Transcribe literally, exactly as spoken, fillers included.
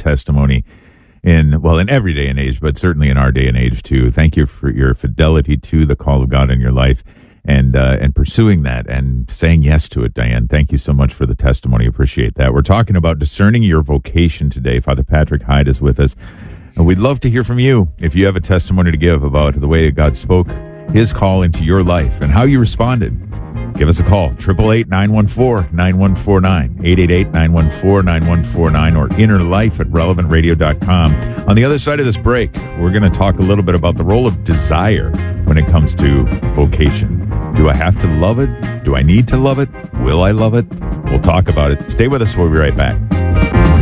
testimony in, well, in every day and age, but certainly in our day and age too. Thank you for your fidelity to the call of God in your life and uh, and pursuing that and saying yes to it, Diane. Thank you so much for the testimony. Appreciate that. We're talking about discerning your vocation today. Father Patrick Hyde is with us. And we'd love to hear from you if you have a testimony to give about the way God spoke his call into your life and how you responded. Give us a call, eight eight eight, nine one four, nine one four nine, eight eight eight, nine one four, nine one four nine, or innerlife at relevant radio dot com. On the other side of this break, we're going to talk a little bit about the role of desire when it comes to vocation. Do I have to love it? Do I need to love it? Will I love it? We'll talk about it. Stay with us. We'll be right back.